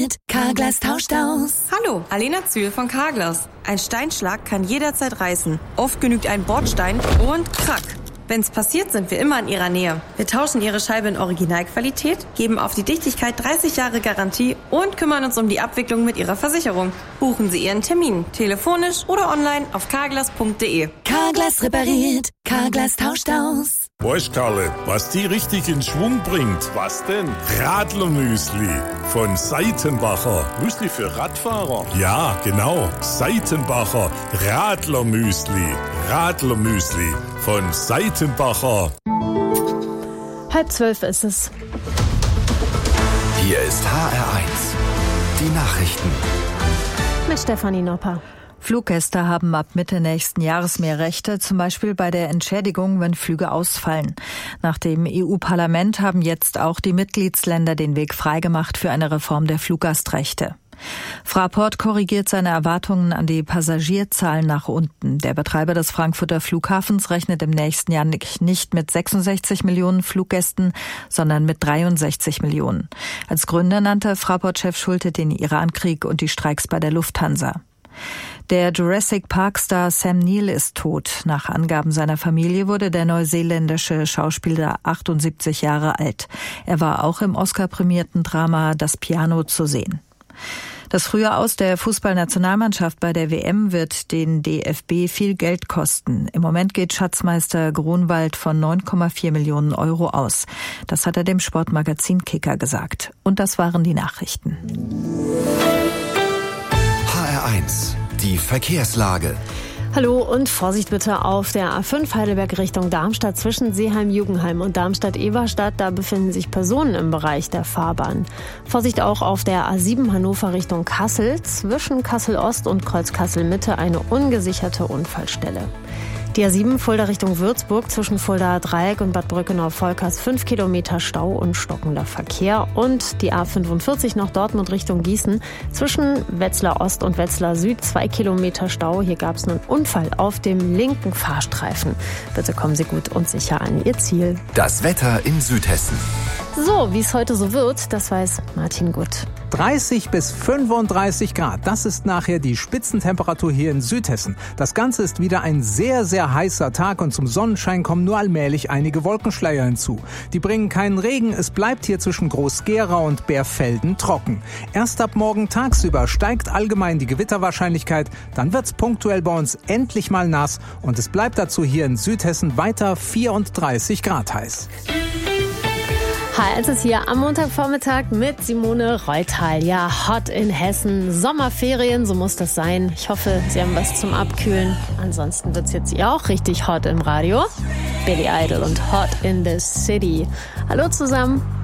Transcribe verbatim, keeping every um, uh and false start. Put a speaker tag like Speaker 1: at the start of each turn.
Speaker 1: repariert, Carglass tauscht aus.
Speaker 2: Hallo, Alena Zühl von Carglass. Ein Steinschlag kann jederzeit reißen. Oft genügt ein Bordstein und krack. Wenn's passiert, sind wir immer in Ihrer Nähe. Wir tauschen Ihre Scheibe in Originalqualität, geben auf die Dichtigkeit dreißig Jahre Garantie und kümmern uns um die Abwicklung mit Ihrer Versicherung. Buchen Sie Ihren Termin, telefonisch oder online auf carglass punkt de.
Speaker 1: Carglass repariert, Carglass tauscht aus.
Speaker 3: Weißt Karle, was die richtig in Schwung bringt?
Speaker 4: Was denn?
Speaker 3: Radlermüsli von Seitenbacher.
Speaker 4: Müsli für Radfahrer?
Speaker 3: Ja, genau. Seitenbacher Radlermüsli. Radlermüsli von Seitenbacher.
Speaker 5: Halb zwölf ist es.
Speaker 6: Hier ist H R eins. Die Nachrichten.
Speaker 5: Mit Stefanie Nopper.
Speaker 7: Fluggäste haben ab Mitte nächsten Jahres mehr Rechte, zum Beispiel bei der Entschädigung, wenn Flüge ausfallen. Nach dem E U-Parlament haben jetzt auch die Mitgliedsländer den Weg freigemacht für eine Reform der Fluggastrechte. Fraport korrigiert seine Erwartungen an die Passagierzahlen nach unten. Der Betreiber des Frankfurter Flughafens rechnet im nächsten Jahr nicht mit sechsundsechzig Millionen Fluggästen, sondern mit dreiundsechzig Millionen. Als Gründe nannte Fraport-Chef Schulte den Irankrieg und die Streiks bei der Lufthansa. Der Jurassic Park-Star Sam Neill ist tot. Nach Angaben seiner Familie wurde der neuseeländische Schauspieler achtundsiebzig Jahre alt. Er war auch im Oscar-prämierten Drama Das Piano zu sehen. Das frühe Aus der Fußballnationalmannschaft bei der W M wird den D F B viel Geld kosten. Im Moment geht Schatzmeister Grunwald von neun Komma vier Millionen Euro aus. Das hat er dem Sportmagazin Kicker gesagt. Und das waren die Nachrichten.
Speaker 6: H R eins. Die Verkehrslage.
Speaker 5: Hallo und Vorsicht bitte auf der A fünf Heidelberg Richtung Darmstadt zwischen Seeheim-Jugendheim und Darmstadt-Eberstadt. Da befinden sich Personen im Bereich der Fahrbahn. Vorsicht auch auf der A sieben Hannover Richtung Kassel zwischen Kassel-Ost und Kreuz-Kassel-Mitte eine ungesicherte Unfallstelle. Die A sieben Fulda Richtung Würzburg zwischen Fulda Dreieck und Bad Brückenau-Volkers fünf Kilometer Stau und stockender Verkehr. Und die A fünfundvierzig nach Dortmund Richtung Gießen zwischen Wetzlar Ost und Wetzlar Süd zwei Kilometer Stau. Hier gab es einen Unfall auf dem linken Fahrstreifen. Bitte kommen Sie gut und sicher an Ihr Ziel.
Speaker 6: Das Wetter in Südhessen.
Speaker 5: So, wie es heute so wird, das weiß Martin Gutt.
Speaker 8: dreißig bis fünfunddreißig Grad, das ist nachher die Spitzentemperatur hier in Südhessen. Das Ganze ist wieder ein sehr, sehr heißer Tag und zum Sonnenschein kommen nur allmählich einige Wolkenschleier hinzu. Die bringen keinen Regen, es bleibt hier zwischen Groß-Gerau und Bärfelden trocken. Erst ab morgen tagsüber steigt allgemein die Gewitterwahrscheinlichkeit, dann wird's punktuell bei uns endlich mal nass und es bleibt dazu hier in Südhessen weiter vierunddreißig Grad heiß.
Speaker 5: H R eins ist hier am Montagvormittag mit Simone Reutal. Ja, hot in Hessen. Sommerferien, so muss das sein. Ich hoffe, Sie haben was zum Abkühlen. Ansonsten wird's jetzt hier auch richtig hot im Radio. Billy Idol und Hot in the City. Hallo zusammen.